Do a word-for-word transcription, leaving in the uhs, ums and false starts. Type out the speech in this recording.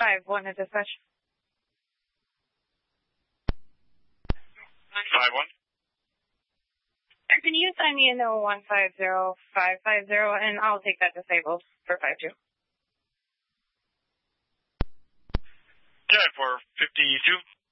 five one at dispatch. five one. Can you sign me in the one five zero five five zero, and I'll take that disabled for five two. Okay, for fifty-two.